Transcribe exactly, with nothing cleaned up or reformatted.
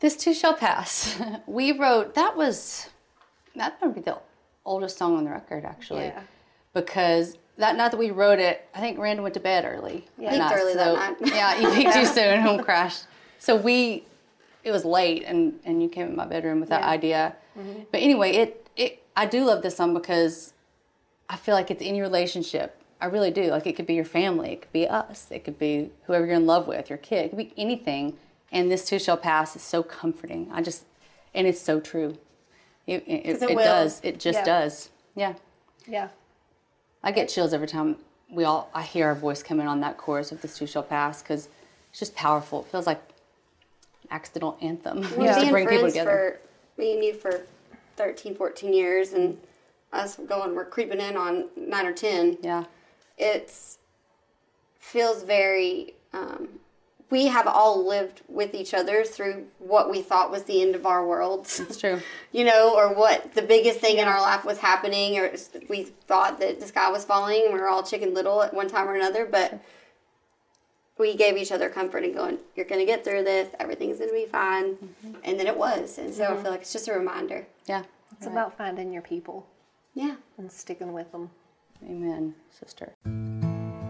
This Too Shall Pass. We wrote, that was, that might be the oldest song on the record, actually. Yeah. Because that night that we wrote it, I think Randall went to bed early. Yeah. Peaked early so, that night. Yeah, you peaked too soon and home crashed. So we, it was late, and, and you came in my bedroom with that Yeah. idea. Mm-hmm. But anyway, it, it I do love this song because I feel like it's any relationship. I really do. Like, it could be your family. It could be us. It could be whoever you're in love with, your kid. It could be anything. And This Too Shall Pass is so comforting. I just, and it's so true. It, it, it, it it will. does. It just Yeah. does. Yeah. Yeah. I get chills every time we all, I hear our voice come in on that chorus of This Too Shall Pass, because it's just powerful. It feels like an accidental anthem. We've Just to been bring people friends together. for, me and you for thirteen, fourteen years, and us going, we're creeping in on nine or ten. Yeah. It's, feels very, um, we have all lived with each other through what we thought was the end of our worlds. It's true. You know, or what the biggest thing in our life was happening, or we thought that the sky was falling and we were all chicken little at one time or another, but we gave each other comfort and going, you're going to get through this, everything's going to be fine. Mm-hmm. And then it was. And so mm-hmm. I feel like it's just a reminder. Yeah. It's right. about finding your people. Yeah. And sticking with them. Amen, sister.